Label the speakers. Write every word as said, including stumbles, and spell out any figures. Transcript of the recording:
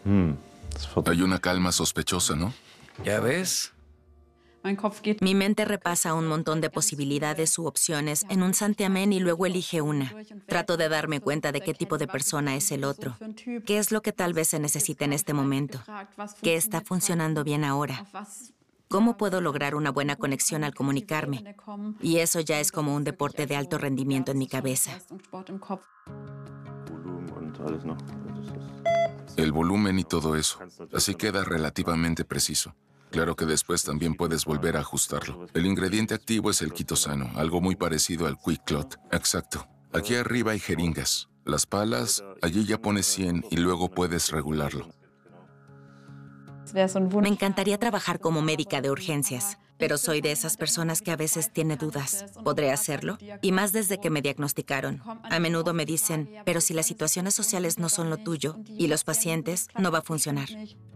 Speaker 1: Hay una calma sospechosa, ¿no?
Speaker 2: ¿Ya ves?
Speaker 3: Mi mente repasa un montón de posibilidades u opciones en un santiamén y luego elige una. Trato de darme cuenta de qué tipo de persona es el otro. ¿Qué es lo que tal vez se necesita en este momento? ¿Qué está funcionando bien ahora? ¿Cómo puedo lograr una buena conexión al comunicarme? Y eso ya es como un deporte de alto rendimiento en mi cabeza.
Speaker 1: El volumen y todo eso. Así queda relativamente preciso. Claro que después también puedes volver a ajustarlo. El ingrediente activo es el quitosano, algo muy parecido al Quick Clot. Exacto. Aquí arriba hay jeringas. Las palas, allí ya pones cien y luego puedes regularlo.
Speaker 3: Me encantaría trabajar como médica de urgencias, pero soy de esas personas que a veces tiene dudas. ¿Podré hacerlo? Y más desde que me diagnosticaron. A menudo me dicen, pero si las situaciones sociales no son lo tuyo y los pacientes, no va a funcionar.